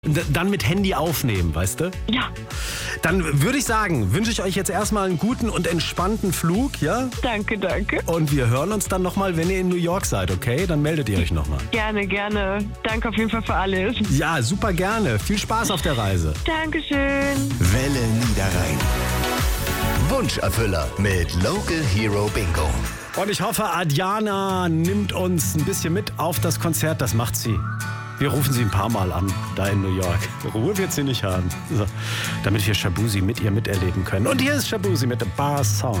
Dann mit Handy aufnehmen, weißt du? Ja, Dann würde ich sagen, wünsche ich euch jetzt erstmal einen guten und entspannten Flug, ja? danke. Und wir hören uns dann nochmal, wenn ihr in New York seid, okay? Dann meldet ihr euch nochmal. Gerne. Danke auf jeden Fall für alles. Ja, super gerne. Viel Spaß auf der Reise. Dankeschön. Welle Niederrhein. Wunscherfüller mit Local Hero Bingo. Und ich hoffe, Adriana nimmt uns ein bisschen mit auf das Konzert. Das macht sie. Wir rufen sie ein paar Mal an, da in New York. Ruhe wird sie nicht haben. So, damit wir Shaboozey mit ihr miterleben können. Und hier ist Shaboozey mit The Bar Song.